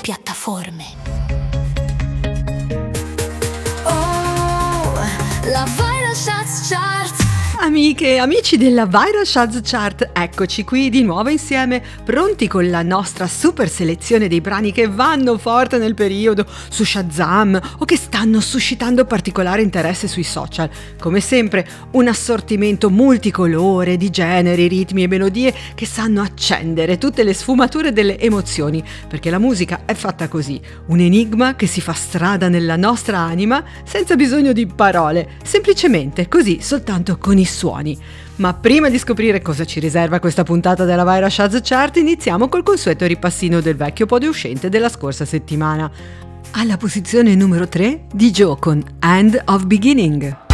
piattaforme. Oh, la Viral Charts Chart. Amiche e amici della Viral Charts Chart, eccoci qui di nuovo insieme, pronti con la nostra super selezione dei brani che vanno forte nel periodo su Shazam o che stanno suscitando particolare interesse sui social. Come sempre, un assortimento multicolore di generi, ritmi e melodie che sanno accendere tutte le sfumature delle emozioni, perché la musica è fatta così, un enigma che si fa strada nella nostra anima senza bisogno di parole, semplicemente così, soltanto con i suoni. Ma prima di scoprire cosa ci riserva questa puntata della Viral Charts Chart, iniziamo col consueto ripassino del vecchio podio uscente della scorsa settimana. Alla posizione numero 3 di Joe con End of Beginning.